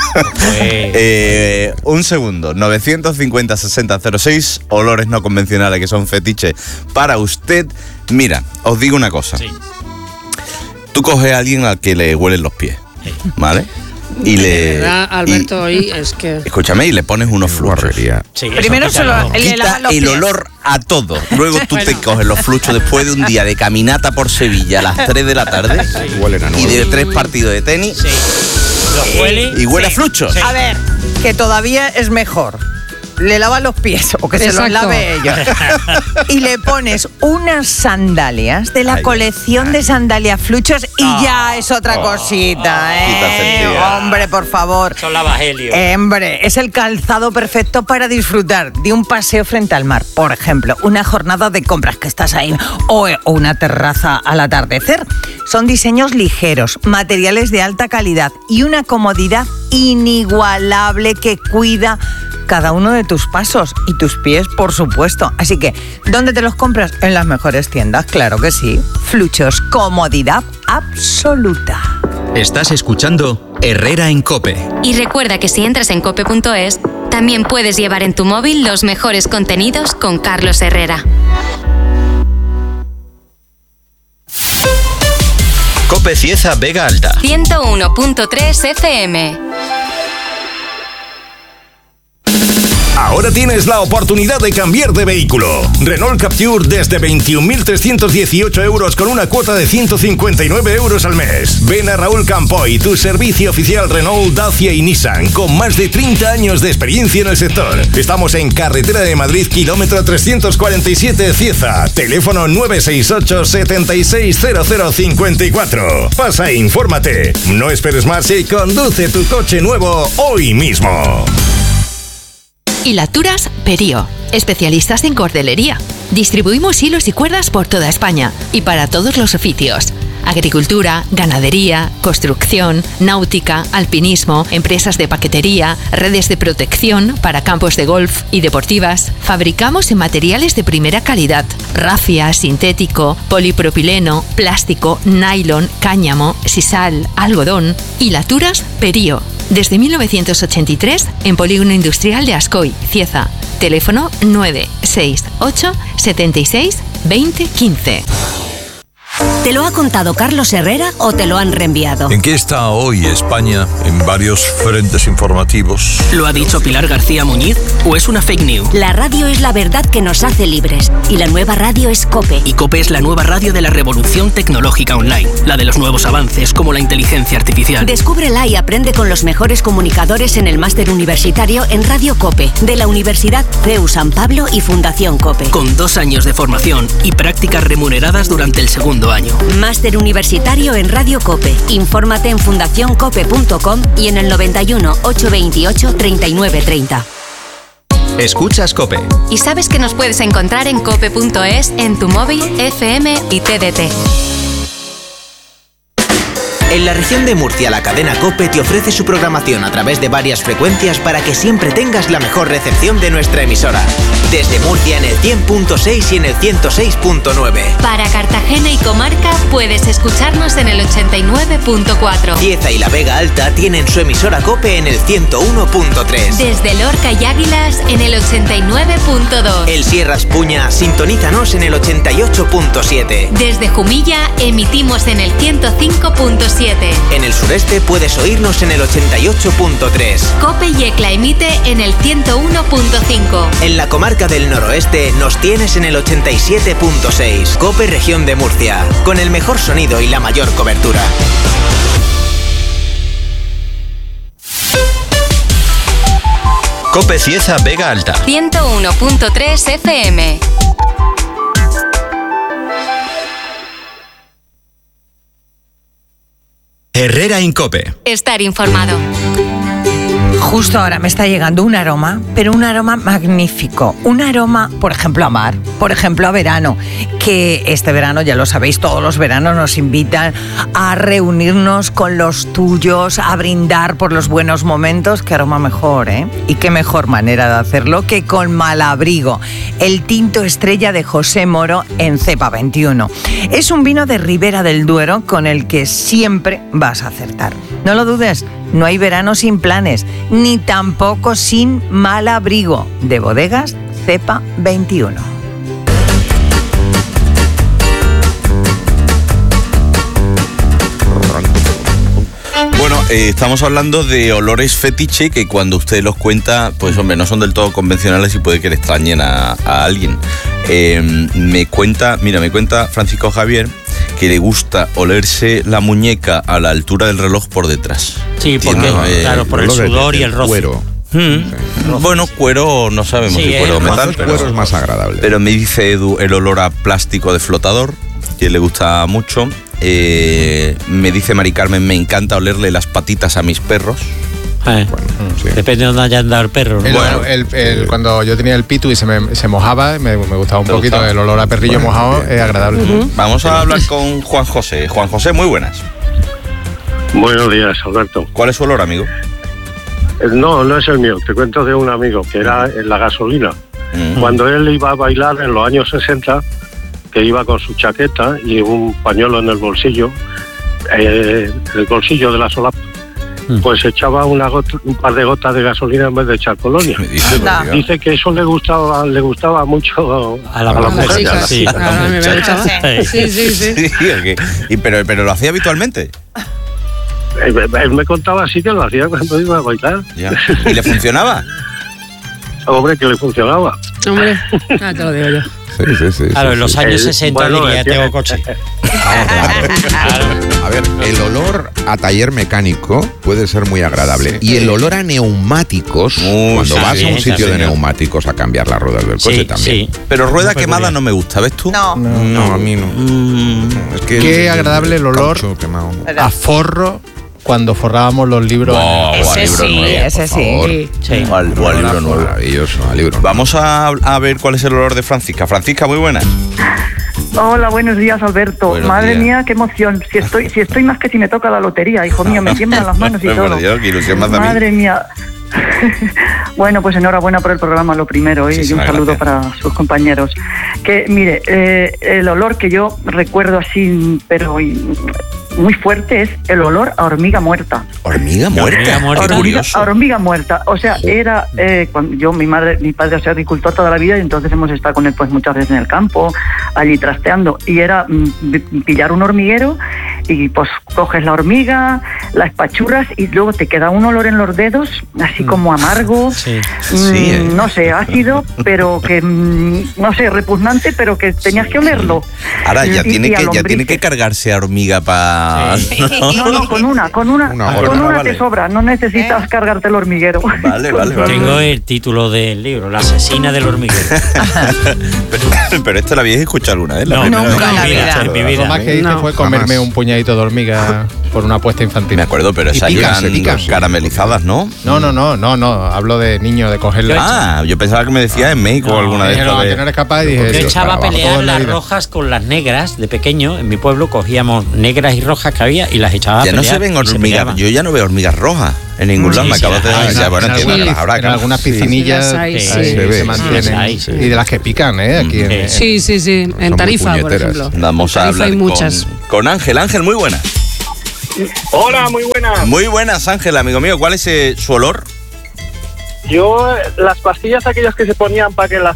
un segundo, 950-6006, olores no convencionales que son fetiches para usted. Mira, os digo una cosa. Sí. Tú coges a alguien al que le huelen los pies, ¿vale? Y le... ¿Verdad, Alberto, hoy es que... Escúchame, y le pones unos fluchos. Sí, primero quita el olor a todo. Luego tú te coges los fluchos después de un día de caminata por Sevilla a las 3 de la tarde y de 3 partidos de tenis. Sí. Los huele, y huele a fluchos. A ver, que todavía es mejor. Le lava los pies o que se los lave ella. Y le pones unas sandalias de la colección de sandalias fluchos y ya es otra cosita, Hombre, por favor. Son lavagelio. Hombre, es el calzado perfecto para disfrutar de un paseo frente al mar. Por ejemplo, una jornada de compras que estás ahí o una terraza al atardecer. Son diseños ligeros, materiales de alta calidad y una comodidad inigualable que cuida cada uno de tus pasos y tus pies, por supuesto. Así que, ¿dónde te los compras? En las mejores tiendas, claro que sí. Fluchos, comodidad absoluta. Estás escuchando Herrera en COPE. Y recuerda que si entras en cope.es, también puedes llevar en tu móvil los mejores contenidos con Carlos Herrera. COPE Cieza Vega Alta. 101.3 FM. Ahora tienes la oportunidad de cambiar de vehículo. Renault Capture desde 21.318 euros con una cuota de 159 euros al mes. Ven a Raúl Campoy, tu servicio oficial Renault, Dacia y Nissan, con más de 30 años de experiencia en el sector. Estamos en Carretera de Madrid, kilómetro 347 Cieza. Teléfono 968 760054. Pasa e infórmate. No esperes más y conduce tu coche nuevo hoy mismo. Hilaturas Perío, especialistas en cordelería. Distribuimos hilos y cuerdas por toda España y para todos los oficios. Agricultura, ganadería, construcción, náutica, alpinismo, empresas de paquetería, redes de protección para campos de golf y deportivas. Fabricamos en materiales de primera calidad: rafia, sintético, polipropileno, plástico, nylon, cáñamo, sisal, algodón. Hilaturas Perío. Desde 1983 en Polígono Industrial de Ascoy, Cieza. Teléfono 968 76 20 15. ¿Te lo ha contado Carlos Herrera o te lo han reenviado? ¿En qué está hoy España en varios frentes informativos? ¿Lo ha dicho Pilar García Muñiz o es una fake news? La radio es la verdad que nos hace libres y la nueva radio es COPE. Y COPE es la nueva radio de la revolución tecnológica online, la de los nuevos avances como la inteligencia artificial. Descúbrela y aprende con los mejores comunicadores en el máster universitario en Radio COPE de la Universidad CEU San Pablo y Fundación COPE. Con 2 años de formación y prácticas remuneradas durante el segundo año. Máster universitario en Radio COPE. Infórmate en fundacioncope.com y en el 91 828 3930. Escuchas COPE. ¿Y sabes que nos puedes encontrar en cope.es, en tu móvil, FM y TDT? En la región de Murcia, la cadena COPE te ofrece su programación a través de varias frecuencias para que siempre tengas la mejor recepción de nuestra emisora. Desde Murcia en el 100.6 y en el 106.9. Para Cartagena y comarca puedes escucharnos en el 89.4. Cieza y la Vega Alta tienen su emisora COPE en el 101.3. Desde Lorca y Águilas en el 89.2. El Sierra Espuña, sintonízanos en el 88.7. Desde Jumilla emitimos en el 105.7. En el sureste puedes oírnos en el 88.3. COPE y ECLA emite en el 101.5. En la comarca del noroeste nos tienes en el 87.6. COPE Región de Murcia, con el mejor sonido y la mayor cobertura. COPE Cieza Vega Alta. 101.3 FM. Herrera en COPE. Estar informado. Justo ahora me está llegando un aroma, pero un aroma magnífico. Un aroma, por ejemplo, a mar, por ejemplo, a verano. Que este verano, ya lo sabéis, todos los veranos nos invitan a reunirnos con los tuyos, a brindar por los buenos momentos. Qué aroma mejor, ¿eh? Y qué mejor manera de hacerlo que con Malabrigo, el tinto estrella de José Moro en Cepa 21. Es un vino de Ribera del Duero con el que siempre vas a acertar. No lo dudes, no hay verano sin planes, ni tampoco sin Malabrigo, de Bodegas Cepa 21. Bueno, estamos hablando de olores fetiche que cuando usted los cuenta, pues hombre, no son del todo convencionales y puede que le extrañen a alguien. Me cuenta Francisco Javier que le gusta olerse la muñeca a la altura del reloj por detrás. Sí, porque claro, por el sudor y el roce. Cuero. Bueno, cuero no sabemos si cuero o metal, pero cuero es más agradable. Pero me dice Edu el olor a plástico de flotador, que le gusta mucho. Me dice Mari Carmen, me encanta olerle las patitas a mis perros. Bueno, sí. Depende de dónde haya andado el perro, ¿no? Cuando yo tenía el pitu y se mojaba, me gustaba un poquito. El olor a perrillo mojado es agradable. Vamos a hablar con Juan José. Juan José, muy buenas. Buenos días, Alberto. ¿Cuál es su olor, amigo? No es el mío. Te cuento de un amigo que era en la gasolina. Cuando él iba a bailar en los años 60, que iba con su chaqueta y un pañuelo en el bolsillo de la solapa, pues echaba un par de gotas de gasolina en vez de echar colonia. Dice que eso le gustaba mucho a la mujer. Sí. Pero lo hacía habitualmente. Él me contaba así que lo hacía cuando iba a bailar. Ya. ¿Y le funcionaba? Hombre, que le funcionaba. Hombre, te lo digo yo. Sí. Claro, en los años 60 diría, tengo coche. A ver, el olor a taller mecánico puede ser muy agradable. Y el olor a neumáticos, cuando vas a un sitio de neumáticos a cambiar las ruedas del coche también. Sí. Pero rueda quemada no me gusta, ¿ves tú? No, a mí no. Es que qué agradable el olor a forro. Cuando forrábamos los libros. Ese sí. O al libro nuevo. Maravilloso, al libro nuevo. Vamos a ver cuál es el olor de Francisca. Francisca, muy buena. Hola, buenos días, Alberto. Buenos Madre días. mía, qué emoción. Si estoy más que si me toca la lotería, hijo mío, me tiemblan las manos y todo. Por Dios, qué ilusión más da a mí. Madre mía. Bueno, pues enhorabuena por el programa, lo primero, y un saludo para sus compañeros. Que mire, el olor que yo recuerdo así, pero muy fuerte es el olor a hormiga muerta. ¿Hormiga muerta? A hormiga muerta. O sea, era cuando mi padre es agricultor toda la vida y entonces hemos estado con él pues muchas veces en el campo, allí trasteando. Y era pillar un hormiguero y pues coges la hormiga, la espachurras y luego te queda un olor en los dedos, así como amargo, no sé, ácido, pero que, no sé, repugnante, pero que tenías que olerlo. Ahora ya tiene que cargarse a hormiga para... No, con una te sobra, no necesitas cargarte el hormiguero. Vale. Tengo el título del libro, La asesina del hormiguero. pero esto lo habíais escuchado alguna vez. Nunca en mi vida. Lo más que hice fue comerme un puñadito de hormiga por una apuesta infantil. Me acuerdo, pero esas llegan caramelizadas, ¿no? No, hablo de niño, de cogerlas. Yo pensaba que me decía en México o alguna de estas. Que no eres capaz y dije... Yo echaba a pelear las rojas con las negras de pequeño. En mi pueblo cogíamos negras y rojas que había y las echaba a pelear. Ya no se ven hormigas, yo ya no veo hormigas rojas en ningún lado. Me acabas de decir, bueno, entiendo, las habrá. En algunas piscinillas se mantienen. Y de las que pican, aquí en... Sí. En Tarifa, por ejemplo. Vamos a hablar con Ángel. Ángel, muy buenas. Hola, muy buenas. Muy buenas, Ángel, amigo mío. ¿Cuál es su olor? Yo, las pastillas aquellas que se ponían para que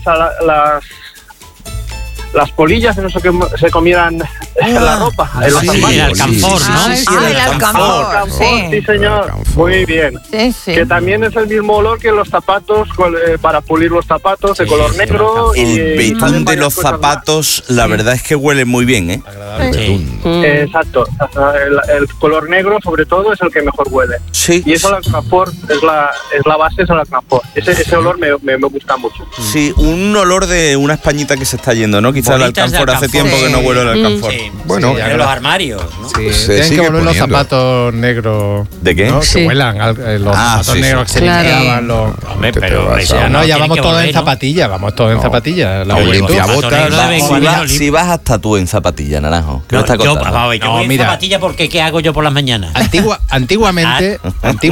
las polillas no sé qué se comieran la ropa, en los armarios. El alcanfor, ¿no? El alcanfor, sí, señor. Muy bien. Sí. Que también es el mismo olor que los zapatos, para pulir los zapatos, de color negro. El betún de los zapatos, la verdad es que huele muy bien, ¿eh? Exacto. El color negro, sobre todo, es el que mejor huele. Sí. Y eso, el alcanfor, es la base, es el alcanfor. Ese olor me gusta mucho. Sí, un olor de una españita que se está yendo, ¿no? Quizás el alcanfor hace tiempo que no huele el alcanfor. Bueno, de los armarios, ¿no? Tienen que volver los zapatos negros. ¿De qué? ¿no? Que huelan, los zapatos negros que se limpiaban. Pero ya vamos todos en zapatillas, Si vas hasta tú en zapatilla, Naranjo. ¿Qué me estás contando? Yo voy en zapatilla porque ¿qué hago yo por las mañanas? Antiguamente,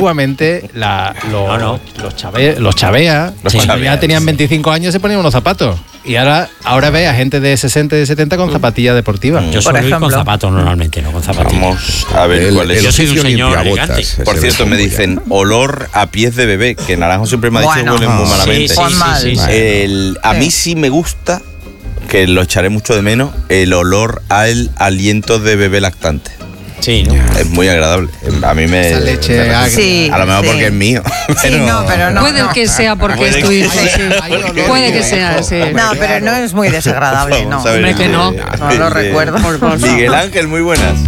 los chaveas, cuando ya tenían 25 años se ponían unos zapatos. Y ahora ve a gente de 60 y de 70 con zapatillas deportivas. Yo solo voy con zapatos normalmente, no con zapatillas. Vamos a ver cuál es. Yo soy un señor elegante. Por cierto, me dicen olor a pies de bebé, que Naranjo siempre me ha dicho que huelen muy malamente. A mí sí me gusta, que lo echaré mucho de menos, el olor al aliento de bebé lactante. Sí, ¿no? Es muy agradable. A mí me... Esa leche agria. A lo mejor porque es mío. Pero no. Puede que sea porque es tu hijo. Puede que sea, sí. No, pero no es muy desagradable, no. Hombre, que no. No lo recuerdo. Miguel Ángel, muy buenas.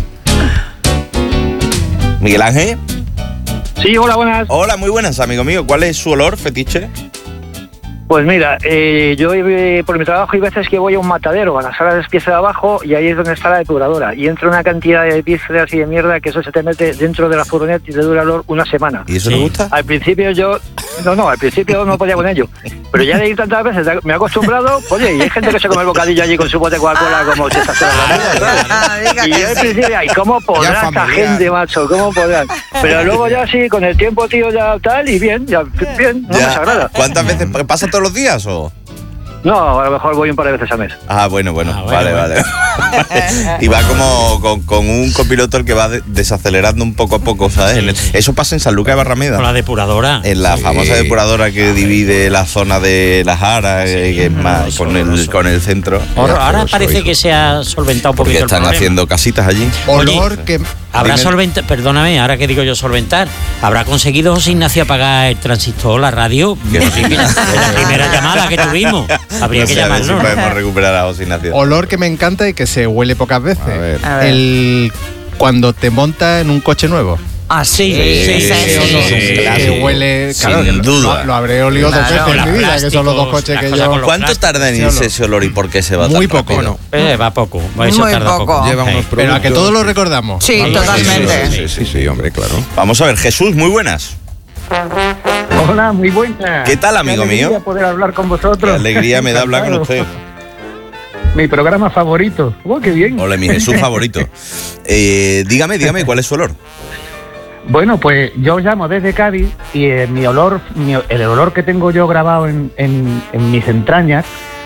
Miguel Ángel. Sí, hola, buenas. Hola, muy buenas, amigo mío. ¿Cuál es su olor fetiche? Pues mira, yo por mi trabajo hay veces que voy a un matadero, a la sala de despiece de abajo, y ahí es donde está la depuradora. Y entra una cantidad de vísceras y de mierda que eso se te mete dentro de la furgoneta y te dura olor una semana. ¿Y eso le gusta? Al principio al principio no podía con ello. Pero ya de ir tantas veces me he acostumbrado, oye, y hay gente que se come el bocadillo allí con su bote de Coca-Cola como si estás la Y yo al principio, ay, ¿cómo podrá esta gente, macho? ¿Cómo podrán? Pero luego ya sí, con el tiempo, tío, ya tal, y bien, no me desagrada. ¿Cuántas veces pasa todos los días o...? No, a lo mejor voy un par de veces al mes. Bueno. Vale. Y va como con un copiloto el que va desacelerando un poco a poco, ¿sabes? Sí. Eso pasa en San Lucas de Barrameda. Con la depuradora. En la famosa depuradora que divide la zona de la Jara, que es más con el centro. Ahora parece que se ha solventado un poquito el problema. Están haciendo casitas allí. Olor que... Habrá solventado, perdóname, ahora que digo yo solventar, ¿habrá conseguido José Ignacio apagar el transistor, la radio? La primera llamada que tuvimos. Habría que llamarlo. Si podemos recuperar a José Ignacio. Olor que me encanta y que se huele pocas veces. A ver. Cuando te montas en un coche nuevo. Ah, sí. Que huele, claro, sin duda. Lo habré olido dos veces en mi vida, que son los dos coches que yo... ¿Cuánto tarda en irse ese olor y por qué se va tan rápido? Muy poco, ¿no? Va poco. Eso tarda poco. Lleva unos productos. Pero a que todos lo recordamos. Sí, totalmente. Sí, hombre, claro. Vamos a ver, Jesús, muy buenas. Hola, muy buenas. ¿Qué tal, amigo mío? Qué alegría poder hablar con vosotros. Qué alegría me da hablar con usted. Mi programa favorito. Qué bien. Hola, mi Jesús favorito. Dígame, ¿cuál es su olor? Bueno, pues yo llamo desde Cádiz y el olor que tengo yo grabado en mis entrañas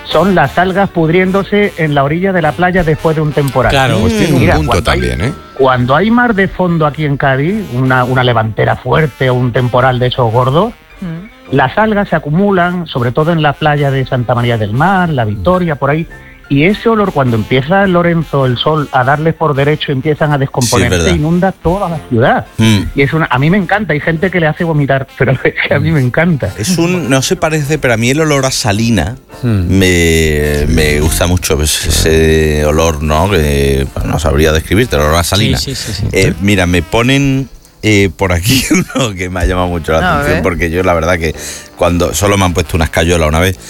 son las algas pudriéndose en la orilla de la playa después de un temporal. Claro, pues tiene un punto también, ¿eh? Cuando hay mar de fondo aquí en Cádiz, una levantera fuerte o un temporal de esos gordos, las algas se acumulan, sobre todo en la playa de Santa María del Mar, La Victoria, por ahí, y ese olor, cuando empieza Lorenzo, el sol, a darles por derecho, empiezan a descomponerse, inunda toda la ciudad. Y a mí me encanta, hay gente que le hace vomitar, pero es que a mí me encanta. No se parece, pero a mí el olor a salina me gusta mucho, pues, ese olor, ¿no? Que no sabría describirte, el olor a salina. Sí. Mira, me ponen... por aquí uno que me ha llamado mucho la atención, porque yo la verdad que cuando solo me han puesto una escayola una vez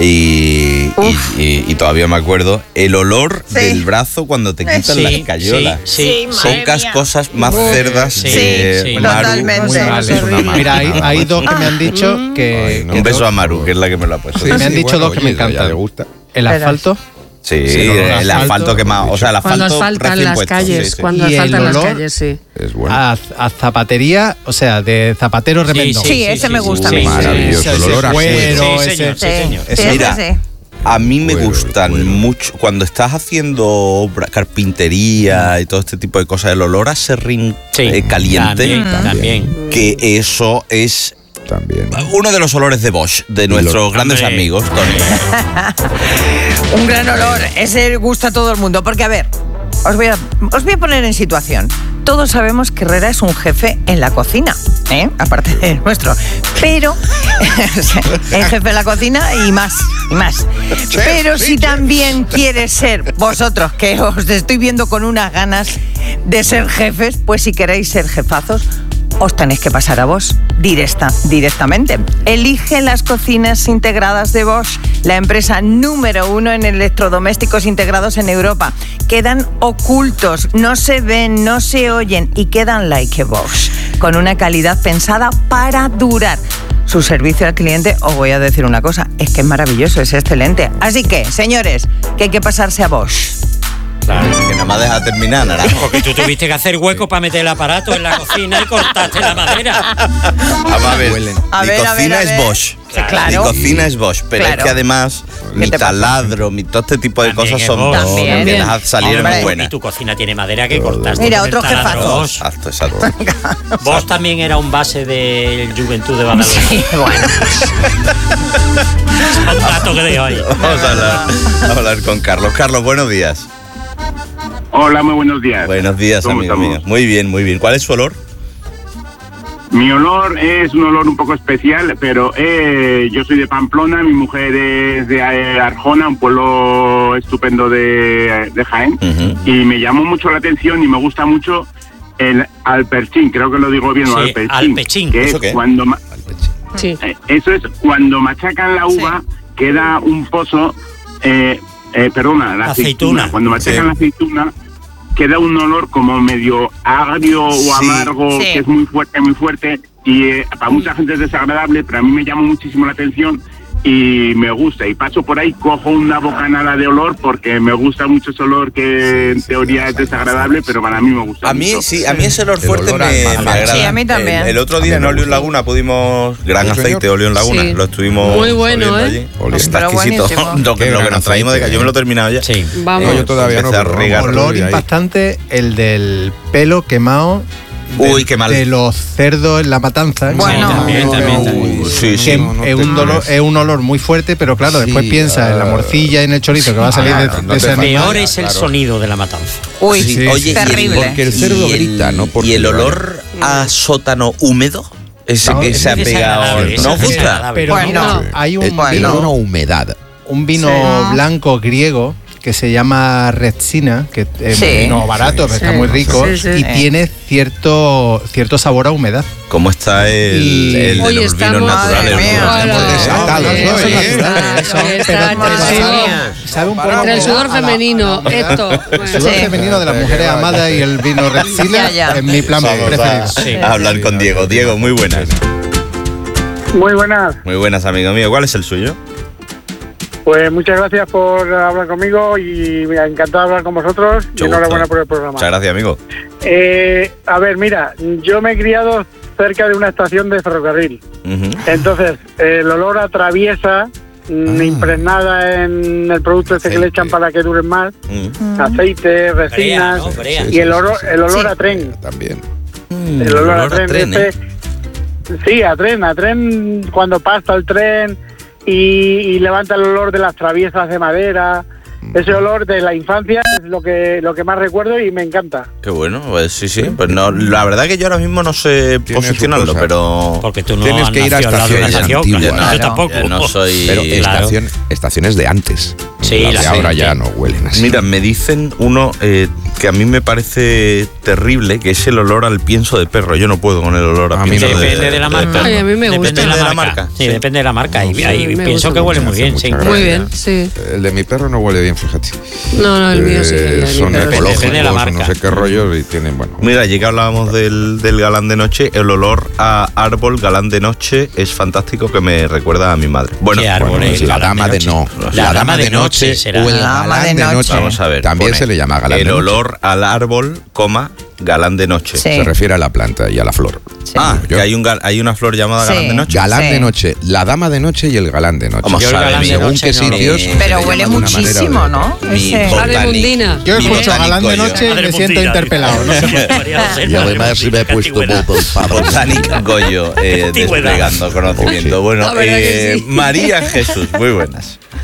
y todavía me acuerdo el olor del brazo cuando te quitan la escayola. Pocas cosas más cerdas de Maru. Mira, hay dos que me han dicho que... Un beso a Maru, que es la que me lo ha puesto. Me han dicho dos que me encantan. ¿El asfalto? Sí, el asfalto quemado. O sea, el asfalto cuando asfaltan las calles, cuando asfaltan las calles, sí. Es bueno. A zapatería, o sea, de zapatero remendón. Sí, ese me gusta a mí. Maravilloso, el olor a cuero. Mira, a mí me gustan mucho cuando estás haciendo obra, carpintería y todo este tipo de cosas, el olor a serrín caliente. También. Que eso es... También. Uno de los olores de Bosch, de nuestros grandes amigos, Tony. Un gran olor, ese gusta a todo el mundo. Porque, a ver, os voy a poner en situación. Todos sabemos que Herrera es un jefe en la cocina, aparte de nuestro. Pero, es jefe en la cocina y más. Pero si también quieres ser vosotros, que os estoy viendo con unas ganas de ser jefes, pues si queréis ser jefazos, os tenéis que pasar a Bosch directamente. Elige las cocinas integradas de Bosch, la empresa número 1 en electrodomésticos integrados en Europa. Quedan ocultos, no se ven, no se oyen y quedan like Bosch, con una calidad pensada para durar. Su servicio al cliente, os voy a decir una cosa, es que es maravilloso, es excelente. Así que, señores, que hay que pasarse a Bosch. Claro, que nada más deja terminar, Naranjo. Porque tú tuviste que hacer hueco para meter el aparato en la cocina y cortaste la madera. Vamos a ver, mi cocina es Bosch. Claro. Mi cocina es Bosch, pero es que además mi taladro, todo este tipo de cosas son Bosch. También las salieron muy buenas. Y tu cocina tiene madera que cortaste. Mira, otro jefazo. Exacto. Bosch también era un base del Juventud de Badalona. Sí, bueno. Es un dato que dejo ahí. Vamos a hablar con Carlos. Carlos, buenos días. Hola, muy buenos días. Buenos días, amigo mío. Muy bien. ¿Cuál es su olor? Mi olor es un olor un poco especial, pero yo soy de Pamplona, mi mujer es de Arjona, un pueblo estupendo de Jaén, y me llamó mucho la atención y me gusta mucho el alperchín, creo que lo digo bien, alpechín. Que es cuando eso es cuando machacan la uva, queda un pozo, la aceituna. Cuando machacan la aceituna, queda un olor como medio agrio o amargo, que es muy fuerte, y para mucha gente es desagradable, pero a mí me llama muchísimo la atención y me gusta. Y paso por ahí, cojo una bocanada de olor porque me gusta mucho ese olor que en teoría es desagradable, pero para mí me gusta mucho. A mí ese olor fuerte me agrada. Sí, a mí también. El otro día en Olión Laguna pudimos... Gran aceite, Olión Laguna. Lo estuvimos... Muy bueno, ¿eh? Está exquisito. Lo que nos traímos de acá. Yo me lo he terminado ya. Sí. Vamos. Yo todavía no. Olor impactante, el del pelo quemado. Uy, qué mal. De los cerdos en la matanza. Bueno, también. Es un olor muy fuerte, pero claro, después piensa en la morcilla y en el chorizo que va a salir de ese animal. Peor es el sonido de la matanza. Uy, oye, terrible. Porque el cerdo grita, ¿no? Y el olor a sótano húmedo, ese que se ha pegado. ¿No gusta? Pero bueno, hay un vino, una humedad. Un vino blanco griego que se llama Retsina, que es un vino barato, pero está muy rico, y tiene cierto sabor a humedad. ¿Cómo está el de los vinos naturales? Sabe un poco entre el sudor femenino, esto. El sudor femenino de las mujeres amadas y el vino Retsina es mi plan preferido. A hablar con Diego. Diego, muy buenas. Muy buenas. Muy buenas, amigo mío. ¿Cuál es el suyo? Pues muchas gracias por hablar conmigo y me ha encantado hablar con vosotros. Y enhorabuena por el programa. Muchas gracias, amigo. A ver, mira, yo me he criado cerca de una estación de ferrocarril. Entonces, el olor a traviesa impregnada en el producto que le echan para que duren más, aceite, resinas, y el olor a tren. También. El olor a tren. Sí, a tren, cuando pasa el tren y levanta el olor de las traviesas de madera. Ese olor de la infancia es lo que más recuerdo y me encanta. Qué bueno, pues sí. Pues no, la verdad que yo ahora mismo no sé posicionarlo, pero... Porque tú no tienes que ir a estaciones antiguas. No, yo tampoco. No soy... Pero estaciones de antes. Sí, las de ahora ya no huelen así. Mira, me dicen uno que a mí me parece terrible, que es el olor al pienso de perro. Yo no puedo con el olor a pienso de perro. Depende de la marca. Ay, a mí me gusta. Depende de la marca. Sí, depende de la marca. Y pienso que huele muy bien, sí. Muy bien, sí. El de mi perro no huele bien, fíjate. No, el mío sí. Son ecológicos, no sé qué rollos y tienen, bueno. Mira, ya que hablábamos del galán de noche, el olor a árbol galán de noche es fantástico, que me recuerda a mi madre. Bueno, ¿qué árbol es? La dama de no. La dama de noche o el galán de noche. Vamos a ver. También se le llama galán de noche. El olor al árbol, galán de noche. Se refiere a la planta y a la flor. Sí. Que hay una flor llamada galán de noche. Galán de noche, la dama de noche y el galán de noche. Vamos a ver, según qué sitios. Pero huele muchísimo, ¿no? Yo escucho galán de noche y me siento interpelado. Y además me he puesto botánica Goyo, desplegando conocimiento. Bueno, María Jesús, muy buenas.